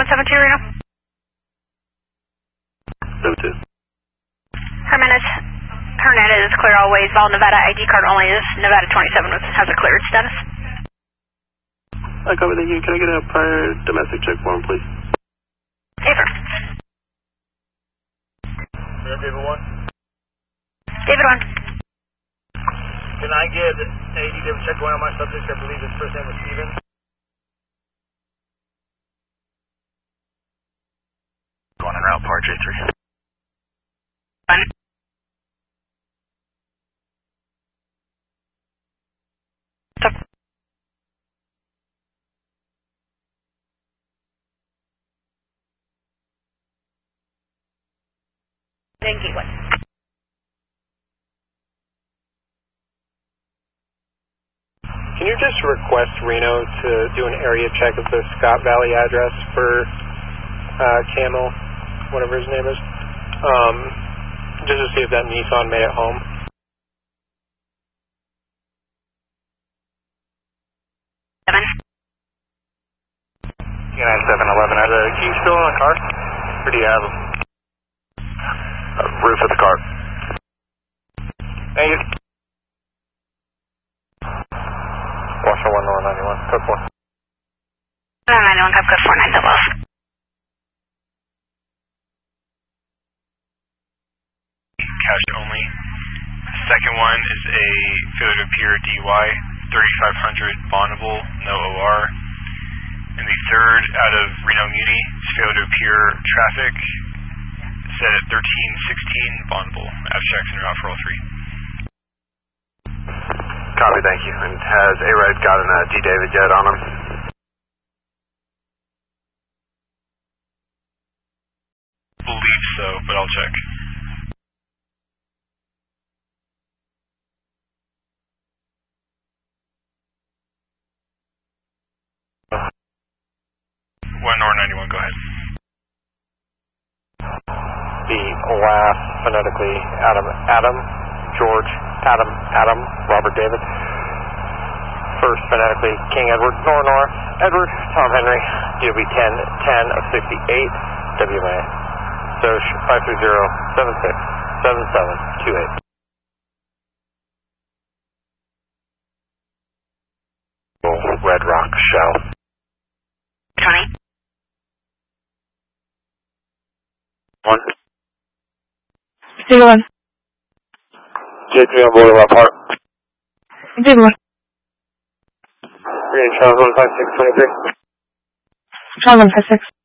772 Reno. 72. Hernandez is clear always. All Nevada ID card only is Nevada 27 has a cleared status. I copy, thank you. Can I get a prior domestic check form, please? David. David 1. David 1. Can I get AD David check one on my subject? I believe his first name was Steven. Going en route, par J3. Fine. Thank you. Can you just request Reno to do an area check of the Scott Valley address for Camel, whatever his name is, just to see if that Nissan made it home? United 711, are the keys still in the car? Or do you have them? Roof of the car. Thank you. Washington 191, code 4. 91, code 49 Cash only. The second one is a failure to appear DUI, 3500 bondable, no OR. And the third out of Reno Muni is failure to appear traffic, set at 1316 bondable. Abstracts en route for all three. Copy, thank you. And has A-Ride gotten a D. David yet on him? Believe so, but I'll check. One or 91, go ahead. The last phonetically Adam, George, Adam, Robert David. First phonetically King Edward, Nor, Edward, Tom Henry, DOB 10 of 68, WMA. Soch 530-76-7728. Red Rock Shell. 20. 1. David 1. J3 on board of our park. David 1. Green Charles 15623. Charles 156.